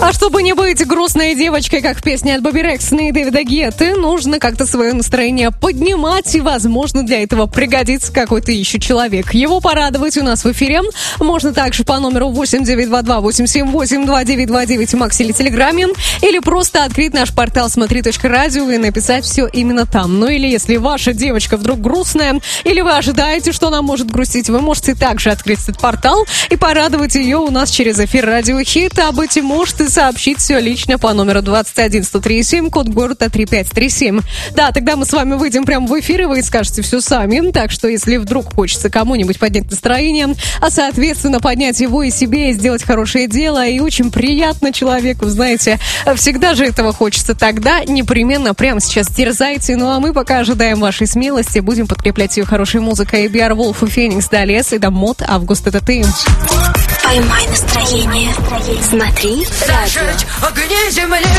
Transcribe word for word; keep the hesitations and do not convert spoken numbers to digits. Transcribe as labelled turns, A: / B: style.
A: А чтобы не быть грустной девочкой, как в песне от Бобби Рексона и Дэвида Гетты, нужно как-то свое настроение поднимать, и, возможно, для этого пригодится какой-то еще человек. Его порадовать у нас в эфире можно также по номеру восемь девять два два восемь семь восемь два девять два девять в Максе или Телеграме, или просто открыть наш портал смотри точка радио и написать все именно там. Ну или если ваша девочка вдруг грустная, или вы ожидаете, что она может грустить, вы можете также открыть этот портал и порадовать ее у нас через эфир Радио Хит, а быть может и сообщить все лично по номеру двадцать один сто три семь, код города три пять три семь. Да, тогда мы с вами выйдем прямо в эфир, и вы скажете все сами. Так что если вдруг хочется кому-нибудь поднять настроение, а соответственно поднять его и себе, и сделать хорошее дело, и очень приятно человеку, знаете, всегда же этого хочется, тогда непременно прямо сейчас дерзайте. Ну а мы пока ожидаем вашей смелости, будем подкреплять ее хорошей музыкой. би ар Wolf и Феникс далее, и до мод август это ты.
B: Поймай настроение. Смотри радио.